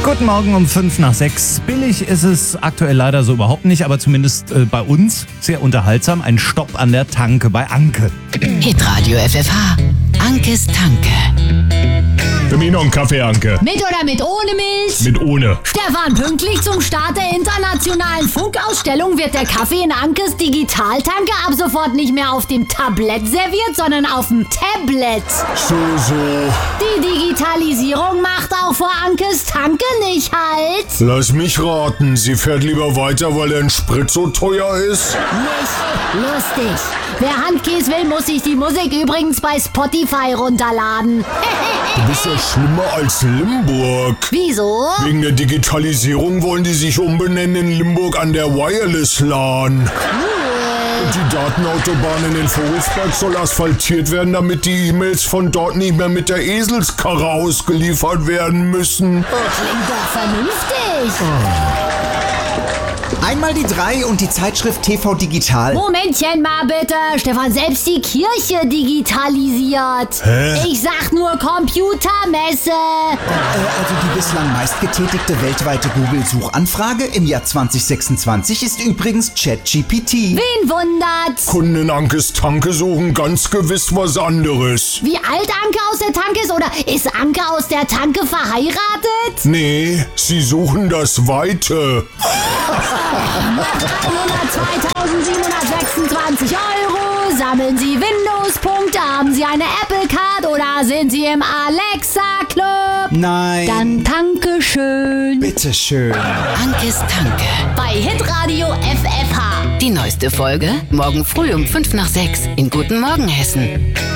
Guten Morgen um 5 nach 6. Billig ist es aktuell leider so überhaupt nicht, aber zumindest bei uns sehr unterhaltsam. Ein Stopp an der Tanke bei Anke. Hitradio FFH. Ankes Tanke. Für mich noch einen Kaffee, Anke. Mit oder mit ohne Milch? Mit ohne. Stefan, pünktlich zum Start der internationalen Funkausstellung wird der Kaffee in Ankes Digitaltanke ab sofort nicht mehr auf dem Tablett serviert, sondern auf dem Tablet. So. Die Digitalisierung macht auch vor Ankes Tanke nicht halt. Lass mich raten, sie fährt lieber weiter, weil der Sprit so teuer ist? Nicht lustig. Wer Handkäse will, muss sich die Musik übrigens bei Spotify runterladen. Du bist ja schlimmer als Limburg. Wieso? Wegen der Digitalisierung wollen die sich umbenennen in Limburg an der Wireless LAN. Und die Datenautobahn in den Vogelsberg soll asphaltiert werden, damit die E-Mails von dort nicht mehr mit der Eselskarre ausgeliefert werden müssen. Klingt doch vernünftig. Einmal die 3 und die Zeitschrift TV Digital. Momentchen mal bitte. Stefan, selbst die Kirche digitalisiert. Hä? Ich sag nur Computermesse. Also die bislang meistgetätigte weltweite Google-Suchanfrage im Jahr 2026 ist übrigens ChatGPT. Wen wundert's? Kunden in Ankes Tanke suchen ganz gewiss was anderes. Wie alt Anke aus der Tanke ist? Oder ist Anke aus der Tanke verheiratet? Nee, sie suchen das Weite. Nur 2.726 €. Sammeln Sie Windows-Punkte? Haben Sie eine Apple-Card? Oder sind Sie im Alexa-Club? Nein. Dann danke schön. Bitteschön. Ankes Tanke. Bei Hitradio FFH. Die neueste Folge morgen früh um 5 nach 6 in Guten Morgen Hessen.